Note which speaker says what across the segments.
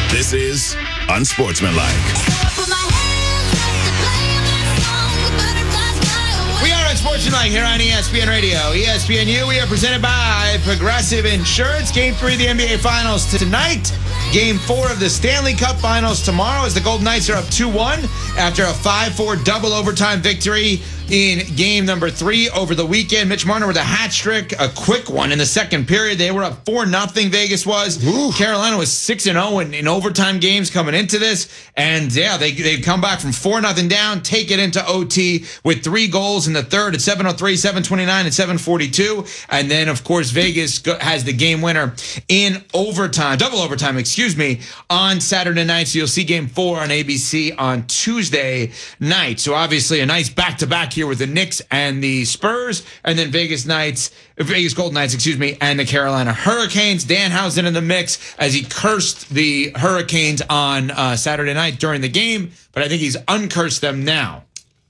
Speaker 1: This is Unsportsmanlike.
Speaker 2: We are Unsportsmanlike here on ESPN Radio. ESPNU, we are presented by Progressive Insurance. Game 3 of the NBA Finals tonight. Game 4 of the Stanley Cup Finals tomorrow as the Golden Knights are up 2-1 after a 5-4 double overtime victory in game number 3 over the weekend. Mitch Marner with a hat trick, a quick one in the second period. They were up 4-0, Vegas was. Ooh. Carolina was 6-0 in overtime games coming into this. And yeah, they come back from 4-0 down, take it into OT with 3 goals in the third at 7:03, 7:29, and 7:42. And then, of course, Vegas has the game winner in overtime, double overtime, on Saturday night. So you'll see game 4 on ABC on Tuesday night. So obviously a nice back-to-back here with the Knicks and the Spurs, and then Vegas Golden Knights, and the Carolina Hurricanes. Danhausen in the mix as he cursed the Hurricanes on Saturday night during the game, but I think he's uncursed them now.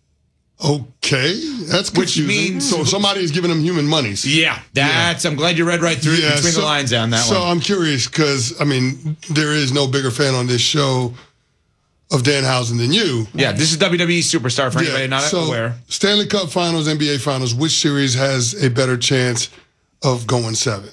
Speaker 3: Okay, that's confusing. Which means, so somebody is giving them human monies.
Speaker 2: Yeah, I'm glad you read right through between the lines on that one.
Speaker 3: So I'm curious because, there is no bigger fan on this show of Danhausen than you.
Speaker 2: Yeah, this is WWE superstar for anybody not aware.
Speaker 3: Stanley Cup Finals, NBA Finals, which series has a better chance of going 7?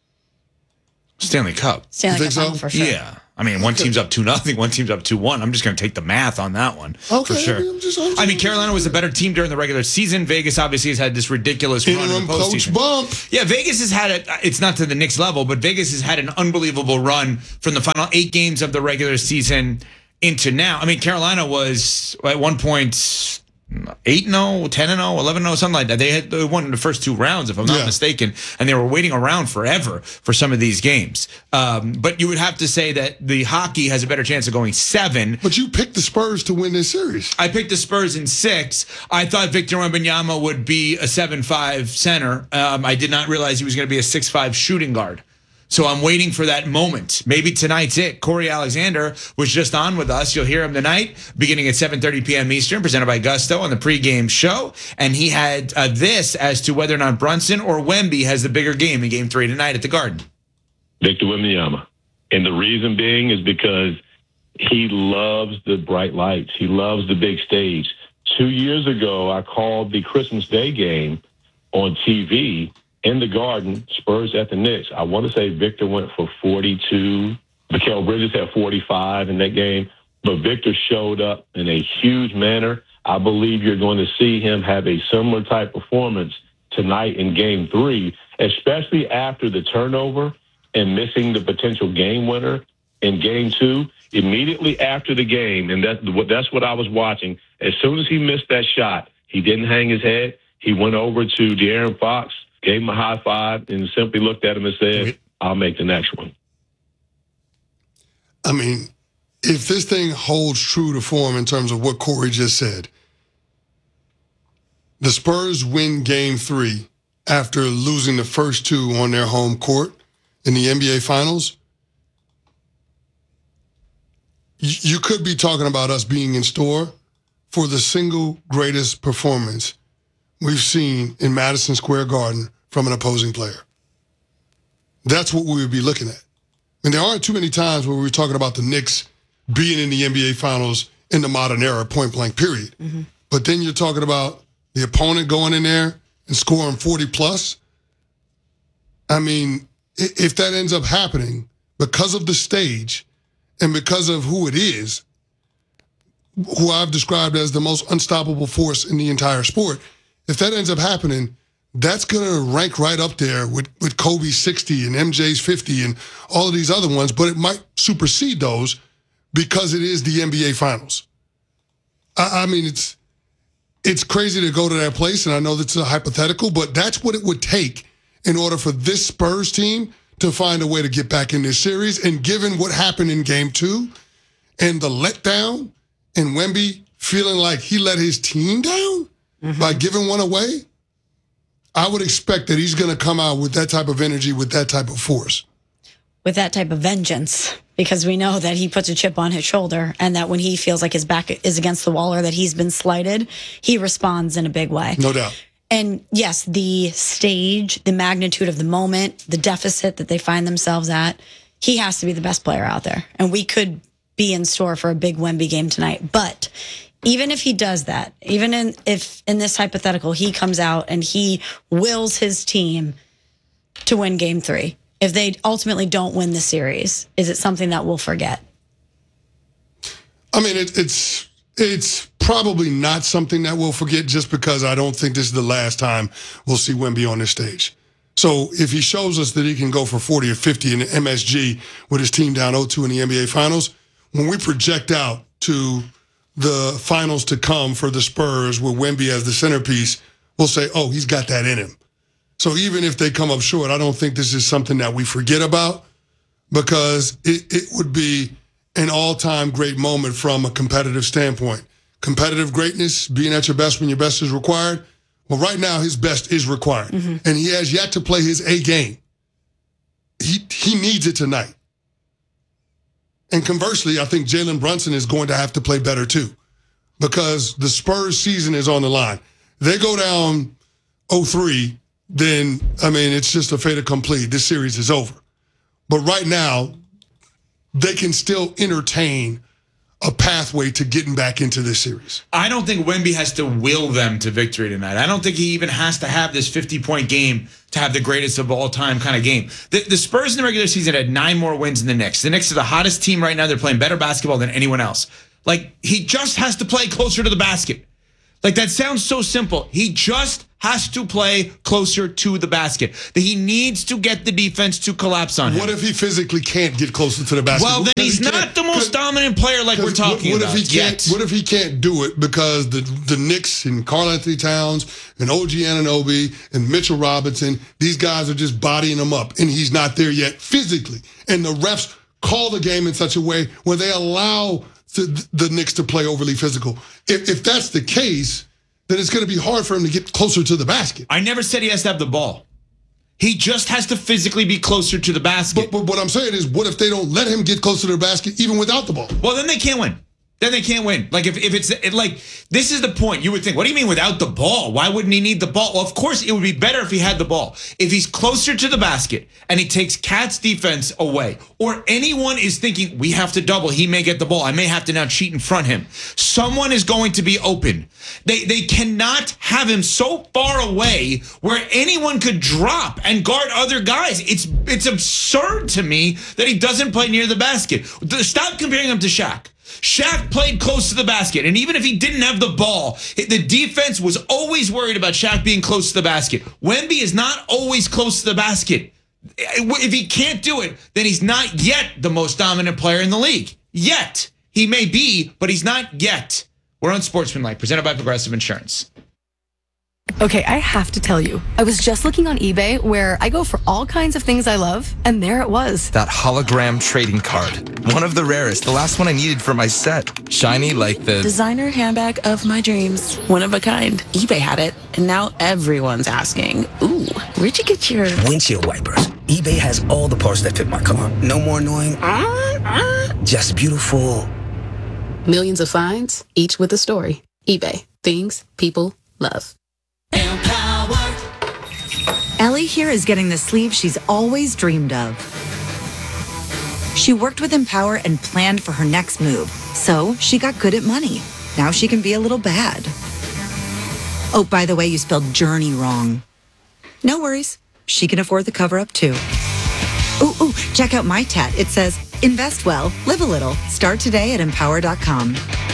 Speaker 2: Stanley Cup.
Speaker 4: Stanley Cup Final for sure.
Speaker 2: Yeah. One team's up 2-0, one team's up 2-1. I'm just going to take the math on that one for sure. Carolina was the better team during the regular season. Vegas obviously has had this ridiculous run in the postseason.
Speaker 3: Coach bump.
Speaker 2: Yeah, Vegas has had it. It's not to the Knicks level, but Vegas has had an unbelievable run from the final 8 games of the regular season into now. Carolina was at one point 8-0, 10-0, 11-0, something like that. They had won in the first 2 rounds, if I'm not mistaken, and they were waiting around forever for some of these games. But you would have to say that the hockey has a better chance of going 7.
Speaker 3: But you picked the Spurs to win this series.
Speaker 2: I picked the Spurs in 6. I thought Victor Wembanyama would be a 7'5" center. I did not realize he was going to be a 6'5" shooting guard. So I'm waiting for that moment. Maybe tonight's it. Corey Alexander was just on with us. You'll hear him tonight, beginning at 7:30 p.m. Eastern, presented by Gusto on the pregame show. And he had this as to whether or not Brunson or Wemby has the bigger game in Game 3 tonight at the Garden.
Speaker 5: Victor Wembanyama. And the reason being is because he loves the bright lights. He loves the big stage. 2 years ago, I called the Christmas Day game on TV in the Garden, Spurs at the Knicks. I want to say Victor went for 42. Mikal Bridges had 45 in that game. But Victor showed up in a huge manner. I believe you're going to see him have a similar type performance tonight in Game 3, especially after the turnover and missing the potential game winner in Game 2. Immediately after the game, and that's what I was watching, as soon as he missed that shot, he didn't hang his head. He went over to De'Aaron Fox, gave him a high five, and simply looked at him and said, I'll make the next one.
Speaker 3: If this thing holds true to form in terms of what Corey just said, the Spurs win Game 3 after losing the first 2 on their home court in the NBA Finals. You could be talking about us being in store for the single greatest performance we've seen in Madison Square Garden from an opposing player. That's what we would be looking at. There aren't too many times where we're talking about the Knicks being in the NBA Finals in the modern era, point blank, period. Mm-hmm. But then you're talking about the opponent going in there and scoring 40+. If that ends up happening because of the stage and because of who it is, who I've described as the most unstoppable force in the entire sport, if that ends up happening, that's going to rank right up there with Kobe's 60 and MJ's 50 and all of these other ones, but it might supersede those because it is the NBA Finals. It's crazy to go to that place, and I know that's a hypothetical, but that's what it would take in order for this Spurs team to find a way to get back in this series. And given what happened in Game 2 and the letdown and Wemby feeling like he let his team down by giving one away, I would expect that he's going to come out with that type of energy, with that type of force.
Speaker 4: With that type of vengeance, because we know that he puts a chip on his shoulder and that when he feels like his back is against the wall or that he's been slighted, he responds in a big way.
Speaker 3: No doubt.
Speaker 4: And yes, the stage, the magnitude of the moment, the deficit that they find themselves at, he has to be the best player out there. And we could be in store for a big Wemby game tonight. But even if he does that, if in this hypothetical he comes out and he wills his team to win game 3, if they ultimately don't win the series, is it something that we'll forget?
Speaker 3: I mean, it's probably not something that we'll forget, just because I don't think this is the last time we'll see Wemby on this stage. So if he shows us that he can go for 40 or 50 in the MSG with his team down 0-2 in the NBA Finals, when we project out to the finals to come for the Spurs with Wemby as the centerpiece, we'll say, oh, he's got that in him. So even if they come up short, I don't think this is something that we forget about, because it would be an all-time great moment from a competitive standpoint. Competitive greatness, being at your best when your best is required. Well, right now his best is required, and he has yet to play his A game. He needs it tonight. And conversely, I think Jalen Brunson is going to have to play better too, because the Spurs season is on the line. They go down 0-3, then, I mean, it's just a fait accompli. This series is over. But right now, they can still entertain a pathway to getting back into this series.
Speaker 2: I don't think Wemby has to will them to victory tonight. I don't think he even has to have this 50-point game to have the greatest of all time kind of game. The Spurs in the regular season had 9 more wins than the Knicks. The Knicks are the hottest team right now. They're playing better basketball than anyone else. Like, he just has to play closer to the basket. Like, that sounds so simple. He just has to play closer to the basket. That he needs to get the defense to collapse on him.
Speaker 3: What if he physically can't get closer to the basket?
Speaker 2: Well, then he's not the most dominant player like we're talking about yet.
Speaker 3: What if he can't do it because the Knicks and Karl-Anthony Towns and OG Anunoby and Mitchell Robinson, these guys are just bodying him up, and he's not there yet physically. And the refs call the game in such a way where they allow the Knicks to play overly physical. If that's the case, then it's going to be hard for him to get closer to the basket.
Speaker 2: I never said he has to have the ball. He just has to physically be closer to the basket.
Speaker 3: But what I'm saying is, what if they don't let him get closer to the basket even without the ball?
Speaker 2: Well, then they can't win. Then they can't win. Like, if it's like, this is the point. You would think, what do you mean without the ball? Why wouldn't he need the ball? Well, of course, it would be better if he had the ball. If he's closer to the basket and he takes Cat's defense away, or anyone is thinking, we have to double, he may get the ball, I may have to now cheat in front of him. Someone is going to be open. They cannot have him so far away where anyone could drop and guard other guys. It's absurd to me that he doesn't play near the basket. Stop comparing him to Shaq. Shaq played close to the basket, and even if he didn't have the ball, the defense was always worried about Shaq being close to the basket. Wemby is not always close to the basket. If he can't do it, then he's not yet the most dominant player in the league. Yet. He may be, but he's not yet. We're on Sportsmanlike, presented by Progressive Insurance.
Speaker 6: Okay, I have to tell you, I was just looking on eBay, where I go for all kinds of things I love, and there it was.
Speaker 7: That hologram trading card. One of the rarest. The last one I needed for my set. Shiny like the
Speaker 8: designer handbag of my dreams. One of a kind. eBay had it, and now everyone's asking, ooh, where'd you get your
Speaker 9: windshield wipers? eBay has all the parts that fit my car. No more annoying, just beautiful.
Speaker 8: Millions of finds, each with a story. eBay. Things people love.
Speaker 10: Ellie here is getting the sleeve she's always dreamed of. She worked with Empower and planned for her next move, so she got good at money. Now she can be a little bad. Oh, by the way, you spelled journey wrong. No worries. She can afford the cover-up too. Ooh, check out my tat. It says, invest well, live a little. Start today at empower.com.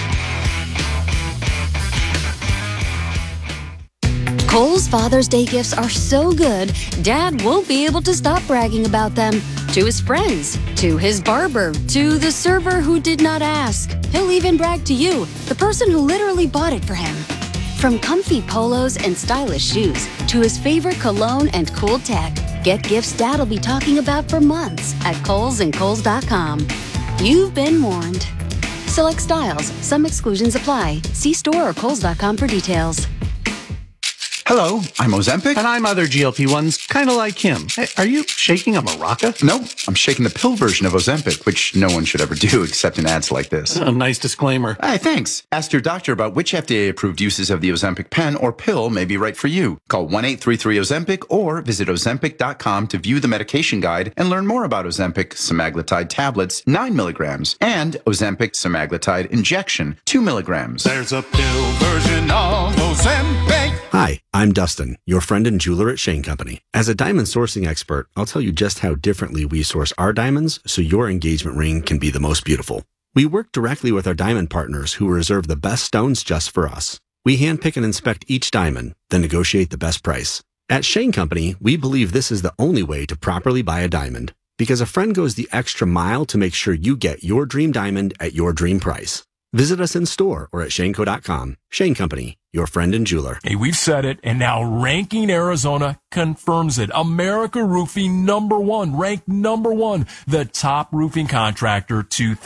Speaker 11: Kohl's Father's Day gifts are so good, Dad won't be able to stop bragging about them. To his friends, to his barber, to the server who did not ask. He'll even brag to you, the person who literally bought it for him. From comfy polos and stylish shoes, to his favorite cologne and cool tech, get gifts Dad'll be talking about for months at Kohl's and Kohl's.com. You've been warned. Select styles, some exclusions apply. See store or Kohl's.com for details.
Speaker 12: Hello, I'm Ozempic.
Speaker 13: And I'm other GLP-1s, kind of like him. Hey, are you shaking a maraca?
Speaker 12: No, I'm shaking the pill version of Ozempic, which no one should ever do except in ads like this.
Speaker 13: Oh, nice disclaimer.
Speaker 12: Hey, thanks. Ask your doctor about which FDA-approved uses of the Ozempic pen or pill may be right for you. Call 1-833-OZEMPIC or visit Ozempic.com to view the medication guide and learn more about Ozempic semaglutide tablets, 9 milligrams, and Ozempic semaglutide injection, 2 milligrams.
Speaker 14: There's a pill version of Ozempic.
Speaker 15: Hi, I'm Dustin, your friend and jeweler at Shane Company. As a diamond sourcing expert, I'll tell you just how differently we source our diamonds so your engagement ring can be the most beautiful. We work directly with our diamond partners who reserve the best stones just for us. We handpick and inspect each diamond, then negotiate the best price. At Shane Company, we believe this is the only way to properly buy a diamond, because a friend goes the extra mile to make sure you get your dream diamond at your dream price. Visit us in store or at shaneco.com. Shane Company, your friend and jeweler.
Speaker 16: Hey, we've said it, and now Ranking Arizona confirms it. America Roofing #1, ranked #1, the top roofing contractor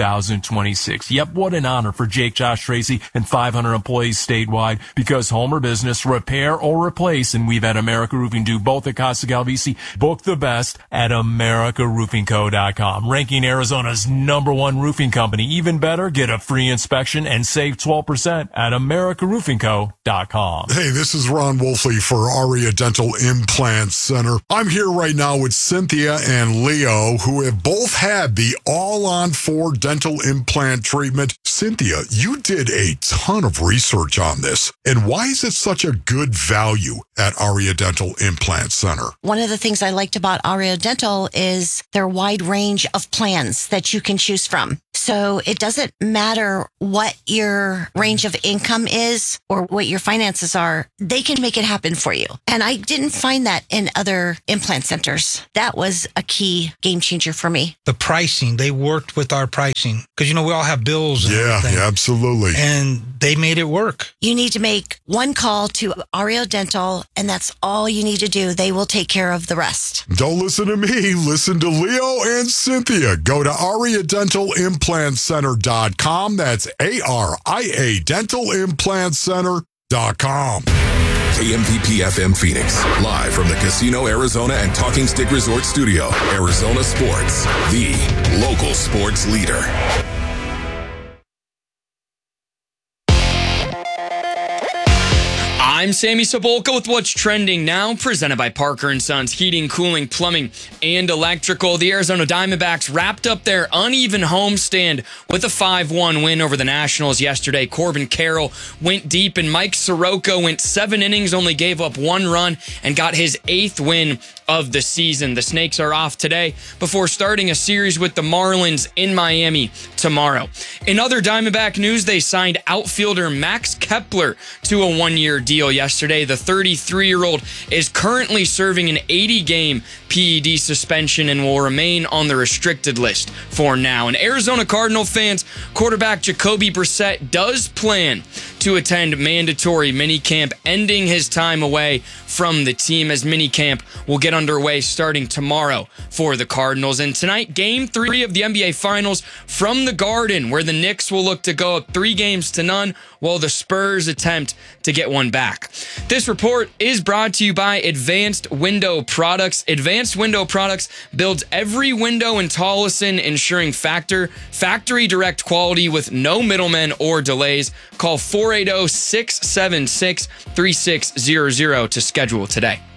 Speaker 16: 2026. Yep, what an honor for Jake, Josh, Tracy, and 500 employees statewide, because home or business, repair or replace, and we've had America Roofing do both at Costa Galvisi. Book the best at AmericaRoofingCo.com. Ranking Arizona's #1 roofing company. Even better, get a free inspection and save 12% at AmericaRoofingCo.com.
Speaker 17: Hey, this is Ron Wolfley for Aria Dental Implant Center. I'm here right now with Cynthia and Leo, who have both had the All-on-4 dental implant treatment. Cynthia, you did a ton of research on this. And why is it such a good value at Aria Dental Implant Center?
Speaker 18: One of the things I liked about Aria Dental is their wide range of plans that you can choose from. So it doesn't matter what your range of income is or what your finances are, they can make it happen for you. And I didn't find that in other implant centers. That was a key game changer for me.
Speaker 19: The pricing, they worked with our pricing because, we all have bills and everything.
Speaker 17: Yeah, absolutely.
Speaker 19: And they made it work.
Speaker 18: You need to make one call to Aria Dental, and that's all you need to do. They will take care of the rest.
Speaker 17: Don't listen to me. Listen to Leo and Cynthia. Go to AriaDentalImplantCenter.com. That's ARIA DentalImplantCenter.com.
Speaker 1: KMVP FM Phoenix, live from the Casino Arizona and Talking Stick Resort Studio. Arizona Sports, the local sports leader.
Speaker 20: I'm Sammy Sobolka with what's trending now, presented by Parker & Sons Heating, Cooling, Plumbing, and Electrical. The Arizona Diamondbacks wrapped up their uneven homestand with a 5-1 win over the Nationals yesterday. Corbin Carroll went deep, and Mike Soroka went 7 innings, only gave up 1 run, and got his 8th win of the season. The Snakes are off today before starting a series with the Marlins in Miami tomorrow. In other Diamondback news, they signed outfielder Max Kepler to a 1-year deal yesterday. The 33-year-old is currently serving an 80-game PED suspension and will remain on the restricted list for now. And Arizona Cardinal fans, quarterback Jacoby Brissett does plan to attend mandatory minicamp, ending his time away from the team, as minicamp will get underway starting tomorrow for the Cardinals. And tonight, Game 3 of the NBA Finals from the Garden, where the Knicks will look to go up 3-0 while the Spurs attempt to get one back. This report is brought to you by Advanced Window Products. Advanced Window Products builds every window in Tolleson, ensuring factory direct quality with no middlemen or delays. Call 480-676-3600 to schedule today.